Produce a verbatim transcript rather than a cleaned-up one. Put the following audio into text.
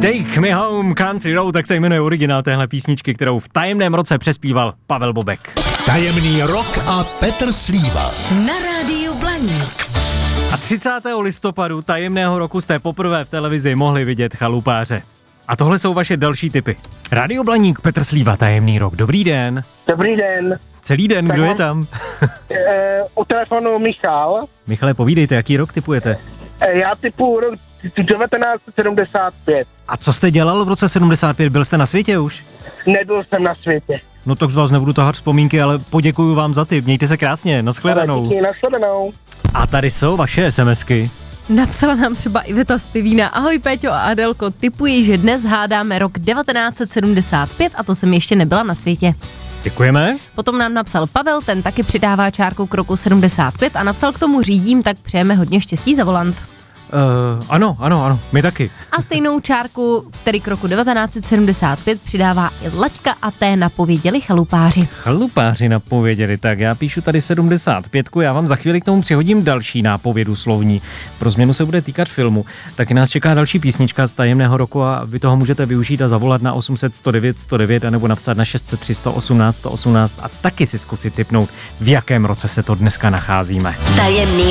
Take Me Home, Country Road, tak se jmenuje originál téhle písničky, kterou v tajemném roce přespíval Pavel Bobek. Tajemný rok a Petr Slíva. Na rádiu Blaník. A třicátého listopadu tajemného roku jste poprvé v televizi mohli vidět Chalupáře. A tohle jsou vaše další tipy. Rádio Blaník, Petr Slíva, tajemný rok. Dobrý den. Dobrý den. Celý den, tak kdo mám, je tam? e, u telefonu Michal. Michale, povídejte, jaký rok tipujete? E, já typuju rok devatenáct set sedmdesát pět. A co jste dělal v roce sedmdesát pět? Byl jste na světě už? Nebyl jsem na světě. No tak z vás nebudu tahat vzpomínky, ale poděkuju vám za tip. Mějte se krásně, nashledanou. Díky, nashledanou. A tady jsou vaše SMSky. Napsala nám třeba Iveta z Pivína. Ahoj Péťo a Adelko, tipuji, že dnes hádáme rok devatenáct set sedmdesát pět a to jsem ještě nebyla na světě. Děkujeme. Potom nám napsal Pavel, ten taky přidává čárku k roku sedmdesát pět a napsal k tomu řídím, tak přejeme hodně štěstí za volant. Uh, ano, ano, ano, my taky. A stejnou čárku, tedy k roku devatenáct set sedmdesát pět, přidává i Laďka a té napověděli Chalupáři. Chalupáři napověděli, tak já píšu tady sedmdesát pět, já vám za chvíli k tomu přihodím další nápovědu slovní. Pro změnu se bude týkat filmu. Taky nás čeká další písnička z tajemného roku a vy toho můžete využít a zavolat na osm set sto devět sto devět anebo napsat na šest set tři sto osmnáct sto osmnáct a taky si zkusit tipnout, v jakém roce se to dneska nacházíme. Tajemný